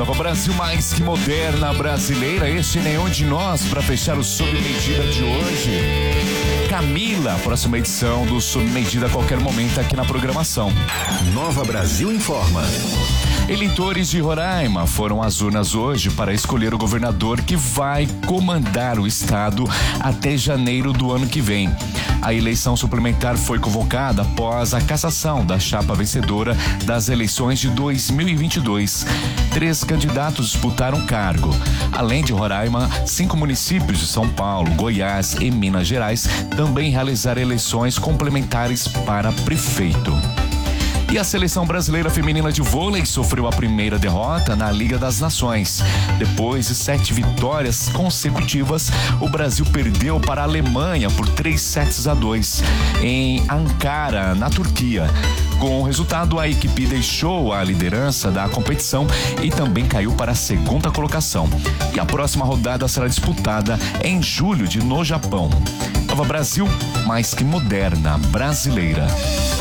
Nova Brasil, mais que moderna, brasileira. Este é Nenhum de Nós para fechar o Sob Medida de hoje. Camila, próxima edição do Sob Medida a qualquer momento aqui na programação. Nova Brasil informa. Eleitores de Roraima foram às urnas hoje para escolher o governador que vai comandar o estado até janeiro do ano que vem. A eleição suplementar foi convocada após a cassação da chapa vencedora das eleições de 2022. 3 candidatos disputaram o cargo. Além de Roraima, 5 municípios de São Paulo, Goiás e Minas Gerais também realizaram eleições complementares para prefeito. E a seleção brasileira feminina de vôlei sofreu a primeira derrota na Liga das Nações. Depois de 7 vitórias consecutivas, o Brasil perdeu para a Alemanha por 3-2 em Ankara, na Turquia. Com o resultado, a equipe deixou a liderança da competição e também caiu para a 2ª colocação. E a próxima rodada será disputada em julho no Japão. Nova Brasil, mais que moderna, brasileira.